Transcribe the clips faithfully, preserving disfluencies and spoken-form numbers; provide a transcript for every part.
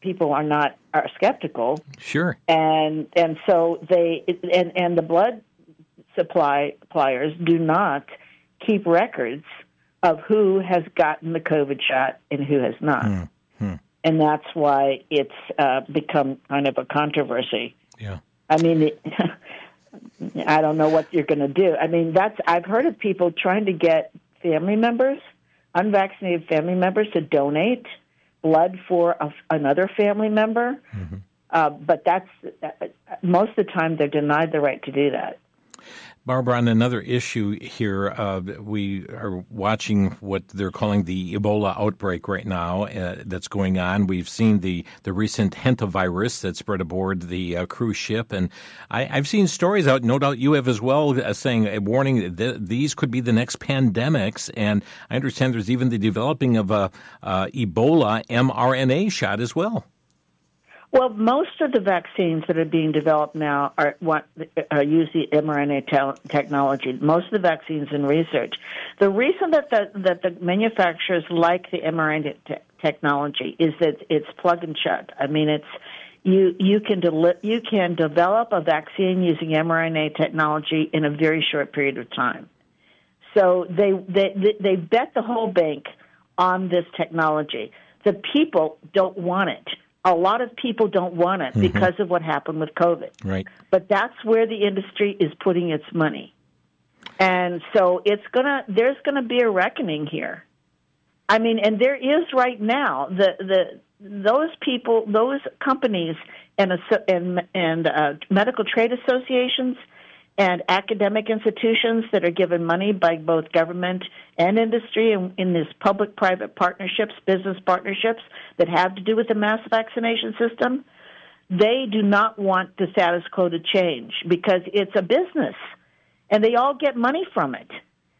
people are not are skeptical. Sure. And and so they and and the blood supply suppliers do not keep records of who has gotten the COVID shot and who has not. Mm-hmm. And that's why it's uh, become kind of a controversy. Yeah. I mean, it, I don't know what you're going to do. I mean, that's I've heard of people trying to get family members, unvaccinated family members, to donate blood for a, another family member. Mm-hmm. Uh, but that's uh, most of the time they're denied the right to do that. Barbara, on another issue here, uh, we are watching what they're calling the Ebola outbreak right now uh, that's going on. We've seen the, the recent hantavirus that spread aboard the uh, cruise ship. And I, I've seen stories out, no doubt you have as well, uh, saying, a warning that these could be the next pandemics. And I understand there's even the developing of a uh, Ebola mRNA shot as well. Well, most of the vaccines that are being developed now are, what, are use the mRNA te- technology. Most of the vaccines in research. The reason that the, that the manufacturers like the mRNA te- technology is that it's plug and chug. I mean, it's you you can deli- you can develop a vaccine using mRNA technology in a very short period of time. So they they they bet the whole bank on this technology. The people don't want it. A lot of people don't want it mm-hmm. because of what happened with COVID. Right. But that's where the industry is putting its money. And so it's gonna there's gonna be a reckoning here. I mean, and there is right now. The the those people, those companies and and and uh, medical trade associations and academic institutions that are given money by both government and industry in, in these public-private partnerships, business partnerships that have to do with the mass vaccination system, they do not want the status quo to change because it's a business, and they all get money from it.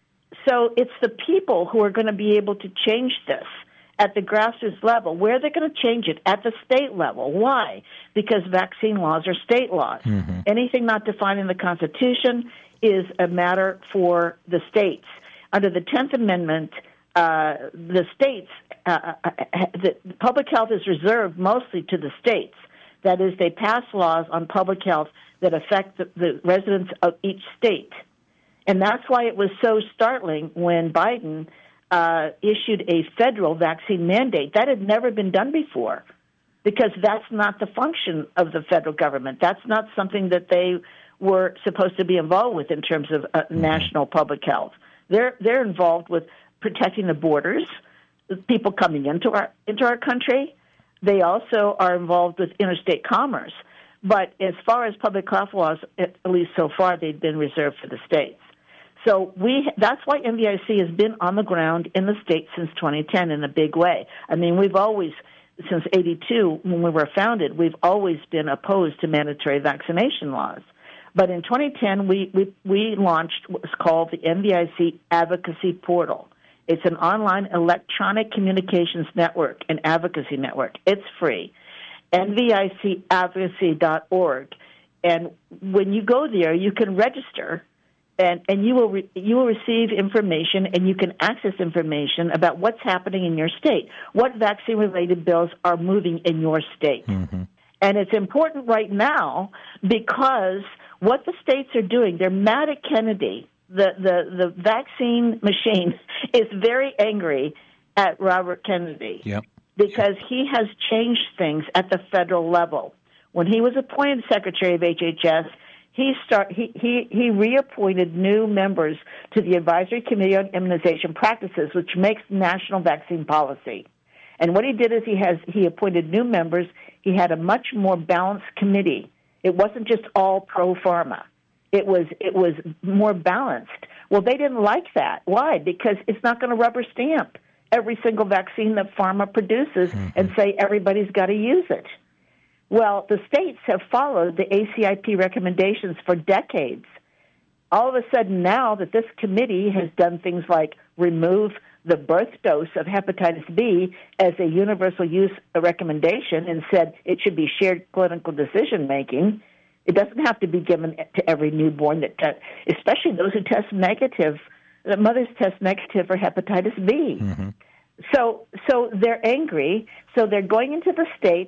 So it's the people who are going to be able to change this at the grassroots level. Where are they going to change it? At the state level. Why? Because vaccine laws are state laws. Mm-hmm. Anything not defined in the Constitution is a matter for the states. Under the tenth Amendment, uh, the states, uh, uh, the public health is reserved mostly to the states. That is, they pass laws on public health that affect the, the residents of each state. And that's why it was so startling when Biden Uh, issued a federal vaccine mandate. That had never been done before because that's not the function of the federal government. That's not something that they were supposed to be involved with in terms of uh, mm-hmm. national public health. They're they're involved with protecting the borders, people coming into our into our country. They also are involved with interstate commerce. But as far as public health laws, at least so far, they've been reserved for the states. So we that's why M V I C has been on the ground in the state since twenty ten in a big way. I mean, we've always, since eighty-two, when we were founded, we've always been opposed to mandatory vaccination laws. But in twenty ten, we, we, we launched what's called the M V I C Advocacy Portal. It's an online electronic communications network, an advocacy network. It's free, N V I C advocacy dot org. And when you go there, you can register, and, and you will re, you will receive information, and you can access information about what's happening in your state, what vaccine-related bills are moving in your state. Mm-hmm. And it's important right now because what the states are doing, they're mad at Kennedy. The, the, the vaccine machine is very angry at Robert Kennedy yep. because he has changed things at the federal level. When he was appointed Secretary of H H S, he start he, he, he reappointed new members to the Advisory Committee on Immunization Practices, which makes national vaccine policy. And what he did is he has he appointed new members. He had a much more balanced committee. It wasn't just all pro-pharma. It was it was more balanced. Well, they didn't like that. Why? Because it's not going to rubber stamp every single vaccine that pharma produces mm-hmm. and say everybody's got to use it. Well, the states have followed the A C I P recommendations for decades. All of a sudden now that this committee has done things like remove the birth dose of hepatitis B as a universal use recommendation and said it should be shared clinical decision-making, it doesn't have to be given to every newborn, that, te- especially those who test negative, the mothers test negative for hepatitis B. Mm-hmm. So, so they're angry. So they're going into the state.